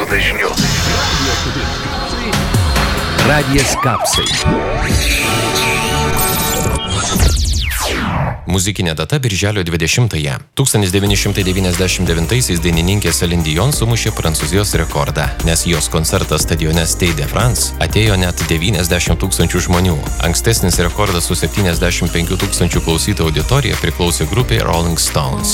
100 dažniu. Radijas Kapsai. Muzikinė data birželio 20-ąją. 1999-aisiais dainininkė Celine Dion sumušė Prancūzijos rekordą, nes jos koncertas stadione Stade de France atėjo net 90 000 žmonių. Ankstesnis rekordas su 75 000 klausytojų auditorija priklausė grupei Rolling Stones.